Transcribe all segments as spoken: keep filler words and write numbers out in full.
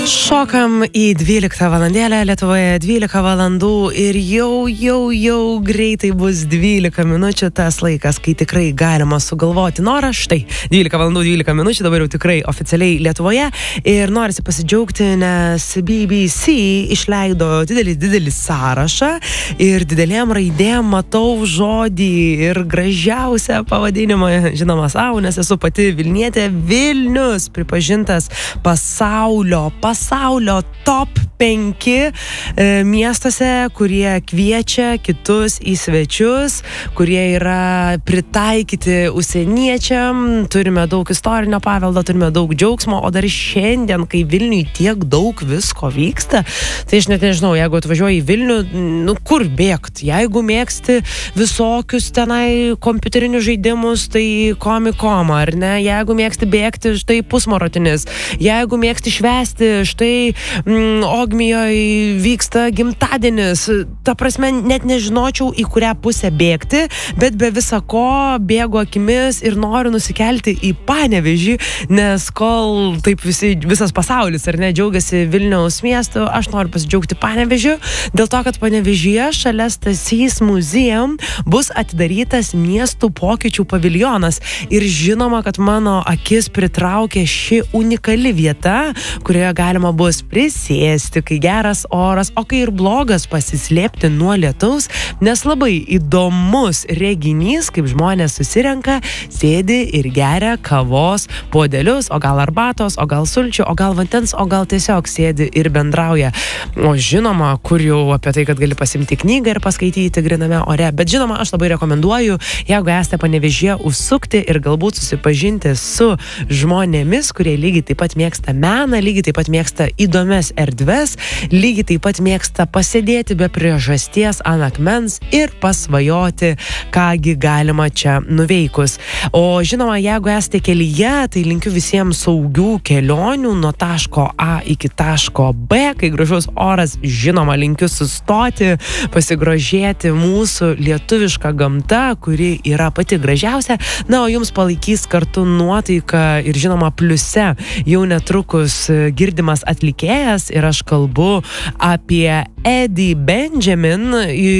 Šokam į dvyliktą valandėlę, Lietuvoje dvylika valandų ir jau, jau, jau greitai bus dvylika minučių tas laikas, kai tikrai galima sugalvoti norą. Štai, dvylika valandų, dvylika minučių, dabar jau tikrai oficialiai Lietuvoje ir norisi pasidžiaugti, nes B B C išleido didelį, didelį sąrašą ir didelėm raidėm matau žodį ir gražiausią pavadinimą, žinoma, savo, nes esu pati Vilnietė. Vilnius pripažintas pasaulio, pasaulio pasaulio top penki e, miestuose, kurie kviečia kitus į svečius, kurie yra pritaikyti užsieniečiam. Turime daug istorinio paveldo, turime daug džiaugsmo, o dar šiandien, kai Vilniui tiek daug visko vyksta, tai aš net nežinau, jeigu atvažiuoji į Vilnių, nu kur bėgti? Jeigu mėgsti visokius tenai kompiuterinius žaidimus, tai komikoma, ar ne? Jeigu mėgsti bėgti, štai pusmaratinis. Jeigu mėgsti švęsti, štai mm, Ogmijoje vyksta gimtadienis. Ta prasme, net nežinočiau, į kurią pusę bėgti, bet be visa ko bėgu akimis ir noriu nusikelti į Panevėžį, nes kol taip visi, visas pasaulis, ar ne, džiaugiasi Vilniaus miestu, aš noriu pasidžiaugti Panevėžiu, dėl to, kad Panevėžyje šalia Stasys Museum bus atidarytas miestų pokyčių paviljonas. Ir žinoma, kad mano akis pritraukė ši unikali vieta, kurioje galima bus prisėsti, kai geras oras, o kai ir blogas, pasislėpti nuo lietaus, nes labai įdomus reginys, kaip žmonės susirenka, sėdi ir geria kavos puodelius, o gal arbatos, o gal sulčių, o gal vandens, o gal tiesiog sėdi ir bendrauja. O žinoma, kur jau apie tai, kad gali pasimti knygą ir paskaityti griname ore, bet žinoma, aš labai rekomenduoju, jeigu esate Panevėžyje, užsukti ir galbūt susipažinti su žmonėmis, kurie lygiai taip pat mėgsta meną, lygiai taip pat mėgsta įdomias erdves, lygiai taip pat mėgsta pasėdėti be priežasties ant akmens ir pasvajoti, kągi galima čia nuveikus. O žinoma, jeigu esate kelyje, tai linkiu visiems saugių kelionių nuo taško A iki taško B, kai gražus oras, žinoma, linkiu sustoti, pasigrožėti mūsų lietuvišką gamtą, kuri yra pati gražiausia. Na, o jums palaikys kartu nuotaika ir žinoma pliuse jau netrukus girdimas atlikėjas ir aš kalbu apie Eddie Benjamin.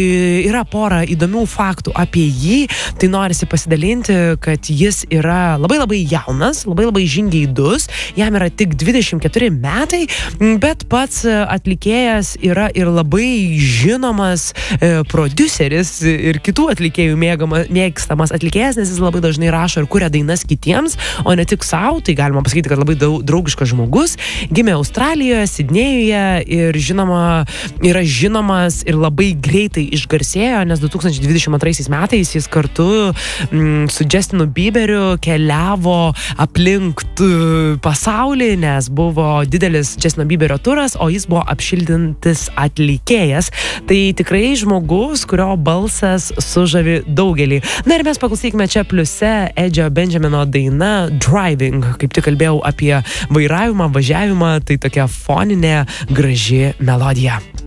Yra pora įdomių faktų apie jį, tai norisi pasidalinti, kad jis yra labai labai jaunas, labai labai žingeidus, jam yra tik dvidešimt keturi metai, bet pats atlikėjas yra ir labai žinomas e, prodiuseris ir kitų atlikėjų mėgama, mėgstamas atlikėjas, nes jis labai dažnai rašo ir kuria dainas kitiems, o ne tik savo, tai galima pasakyti, kad labai daug, draugiškas žmogus, gimė Australijoje, Sidnėjuje ir žinoma, yra žinomas ir labai greitai išgarsėjo, nes du tūkstančiai dvidešimt antraisiais metais jis kartu mm, su Justinu Bieberiu keliavo aplink pasaulį, nes buvo didelis Justino Bieberio turas, o jis buvo apšildintis atlikėjas. Tai tikrai žmogus, kurio balsas sužavi daugelį. Na ir mes paklausykime čia pliuse Eddie Benjamino daina Driving. Kaip tik kalbėjau apie vairavimą, važiavimą, tai tokia foninė graži melodija.